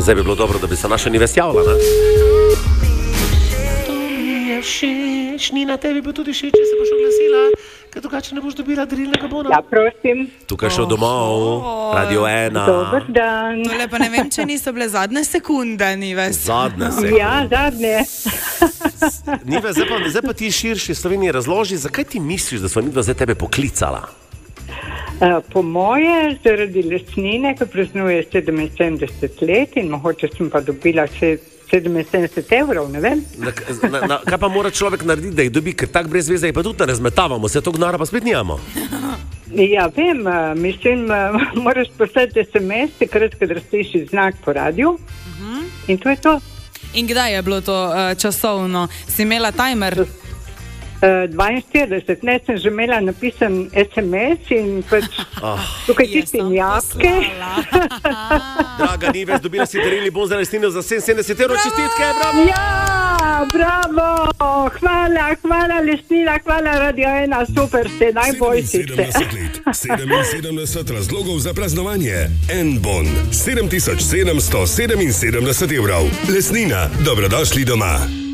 Zdaj bi bilo dobro, da bi se naša Nives javila, ne? To mi je všeč, Nina, tebi bo tudi všeč, če se boš oglasila, ker drugače ne boš dobila darilnega bona. Ja, prosim. Tukaj šel domov, Radio 1. Dober dan. Tole pa ne vem, če niso bile zadnje sekunde, Nives. Zadnje sekunde. Ja, zadnje. Nives, zdaj pa ti širši Sloveniji razloži, zakaj ti misliš, da smo midva zdaj tebe poklicala? Po moje, zaradi lesnine, ki praznuje 77 let in mogoče sem pa dobila 77 evrov, ne vem. Kaj pa mora človek narediti, da jih dobi, ker tak brez veze je pa tudi ne razmetavamo, se to gnara pa spet nijamo. Ja, vem, mislim, moraš poslati SMS, takrat, kadar slišiš znak po radiju in to je to. In kdaj je bilo to časovno? Si imela timer? 42, ne, sem že imela napisan SMS in pač tukaj tistim jabke. Draga Nives, dobila si darili bon za lesnino za 77 evrov, čestitke, bravo! Ja, bravo, hvala lesnina, hvala Radio 1, super ste, najboljši ste. 77 razlogov za praznovanje. En bon, 7777 evrov. Lesnina, dobrodošli doma.